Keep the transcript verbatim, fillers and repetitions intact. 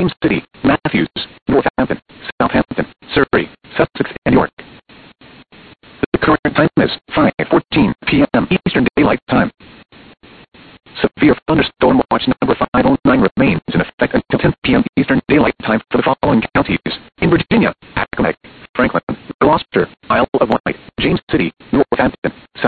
James City, Matthews, Northampton, Southampton, Surrey, Sussex, and York. The current time is five fourteen p m Eastern Daylight Time. Severe thunderstorm watch number five oh nine remains in effect until ten p m Eastern Daylight Time for the following counties: in Virginia, Accomack, Franklin, Gloucester, Isle of Wight, James City, Northampton,